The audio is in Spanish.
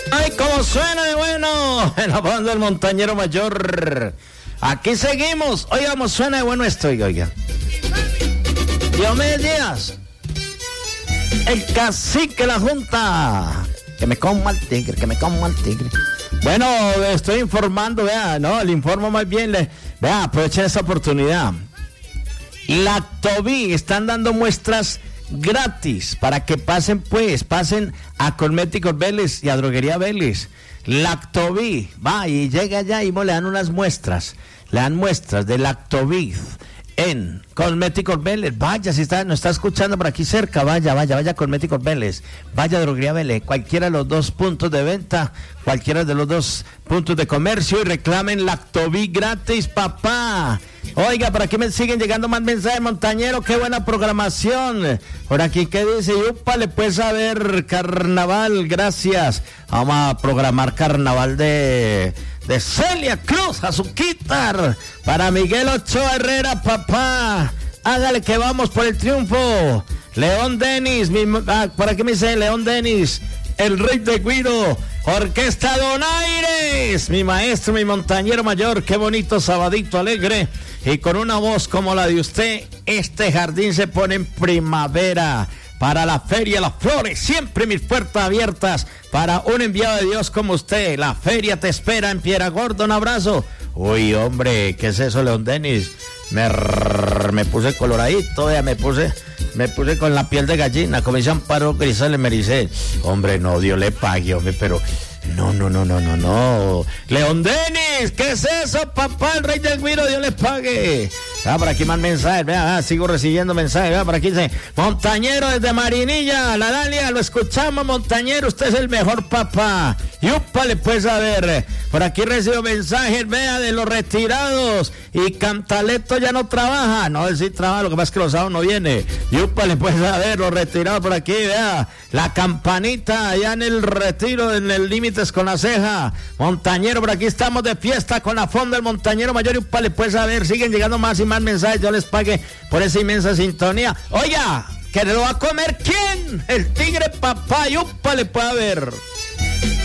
Ay, cómo suena de bueno en la banda del Montañero Mayor. Aquí seguimos. Oigamos, suena de bueno esto, oiga. Diomedes Díaz, el cacique de la Junta. Que me coma el tigre, que me coma el tigre. Bueno, estoy informando, vea, no, le informo más bien, vea, aprovechen esta oportunidad. Lactoví están dando muestras gratis para que pasen a Cosméticos Vélez y a Droguería Vélez. Lactoví, va y llega allá y le dan unas muestras, de Lactoví en Cosméticos Vélez. Vaya, si nos está escuchando por aquí cerca, vaya a Cosméticos Vélez, vaya a Droguería Vélez, cualquiera de los dos puntos de venta, cualquiera de los dos puntos de comercio, y reclamen Lactoví gratis, papá. Oiga, por aquí me siguen llegando más mensajes, Montañero, qué buena programación. Por aquí, ¿qué dice? Upa, le puedes saber carnaval, gracias. Vamos a programar carnaval de Celia Cruz, Azuquitar, para Miguel Ochoa Herrera, papá. Hágale que vamos por el triunfo. León Denis, por aquí me dice León Denis, el rey de Guido, Orquesta Donaires, mi maestro, mi montañero mayor, qué bonito sabadito alegre, y con una voz como la de usted, este jardín se pone en primavera. Para la Feria Las Flores, siempre mis puertas abiertas para un enviado de Dios como usted. La feria te espera en Pieragordo, un abrazo. Uy, hombre, ¿qué es eso, León Denis? Me puse coloradito, me puse con la piel de gallina, como dice Amparo Grisales, me dice, hombre, no, Dios le pague, hombre, pero no. León Denis, ¿qué es eso, papá? El rey del Guiro, Dios le pague. Por aquí más mensajes, vea, sigo recibiendo mensajes, vea, por aquí dice, Montañero desde Marinilla, la Dalia, lo escuchamos, Montañero, usted es el mejor papá. Yupa, le puedes saber, por aquí recibo mensajes, vea, de los retirados, y Cantaleto ya no trabaja, no, él sí trabaja, lo que pasa es que los sábados no viene. Yupa, le puedes saber, los retirados por aquí, vea, la Campanita, allá en el retiro, en el Límites con la Ceja, Montañero, por aquí estamos de fiesta con la fonda del Montañero Mayor, Yupa, le puedes saber, siguen llegando más y más mensajes, yo les pague por esa inmensa sintonía. Oiga, ¿que lo va a comer quién? El tigre, papá, Yupa, le puede haber.